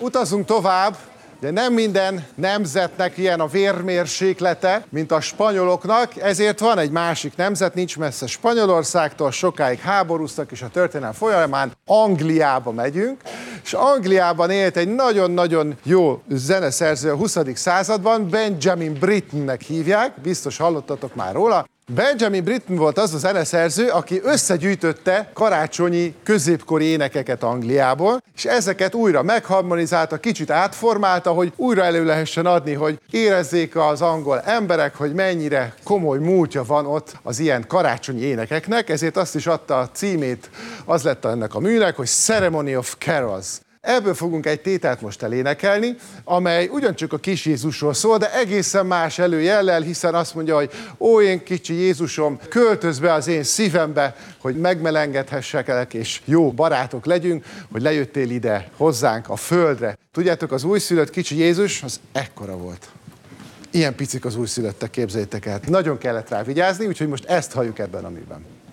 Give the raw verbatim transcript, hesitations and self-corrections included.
Utazunk tovább, de nem minden nemzetnek ilyen a vérmérséklete, mint a spanyoloknak, ezért van egy másik nemzet, nincs messze Spanyolországtól, sokáig háborúztak, és a történelem folyamán Angliába megyünk, és Angliában élt egy nagyon-nagyon jó zeneszerző a huszadik században, Benjamin Brittennek hívják, biztos hallottatok már róla. Benjamin Britten volt az a zeneszerző, aki összegyűjtötte karácsonyi középkori énekeket Angliából, és ezeket újra megharmonizálta, kicsit átformálta, hogy újra elő lehessen adni, hogy érezzék az angol emberek, hogy mennyire komoly múltja van ott az ilyen karácsonyi énekeknek, ezért azt is adta a címét, az lett ennek a műnek, hogy Ceremony of Carols. Ebből fogunk egy tételt most elénekelni, amely ugyancsak a kis Jézusról szól, de egészen más előjellel, hiszen azt mondja, hogy ó, én kicsi Jézusom, költözz be az én szívembe, hogy megmelengedhessekelek, és jó barátok legyünk, hogy lejöttél ide hozzánk a földre. Tudjátok, az újszülött kicsi Jézus, az ekkora volt. Ilyen picik az újszülöttek, képzeljétek el. Nagyon kellett rá vigyázni, úgyhogy most ezt halljuk ebben a műben.